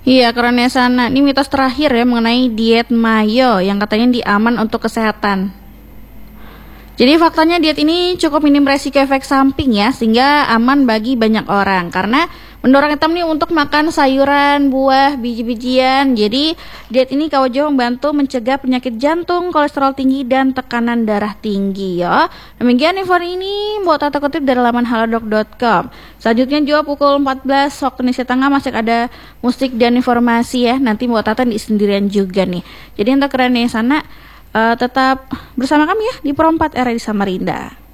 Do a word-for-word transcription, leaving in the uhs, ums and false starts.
Iya, karena sana ini mitos terakhir ya mengenai diet mayo yang katanya diaman untuk kesehatan. Jadi faktanya diet ini cukup minim resiko efek samping ya, sehingga aman bagi banyak orang. Karena mendorong hitam nih untuk makan sayuran, buah, biji-bijian. Jadi diet ini kawan jauh membantu mencegah penyakit jantung, kolesterol tinggi, dan tekanan darah tinggi ya. Demikian info ini buat Tata kutip dari laman halodoc dot com. Selanjutnya juga pukul empat belas waktu Indonesia Tengah masih ada musik dan informasi ya. Nanti buat Tata di sendirian juga nih. Jadi untuk keren di sana Uh, tetap bersama kami ya di Pro empat R A di Samarinda.